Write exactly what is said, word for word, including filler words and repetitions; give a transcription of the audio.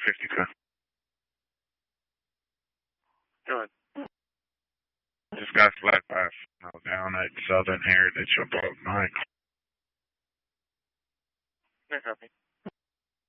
fifty-two. Go ahead. Just got flat pass down at Southern Heritage above Mike. No copy.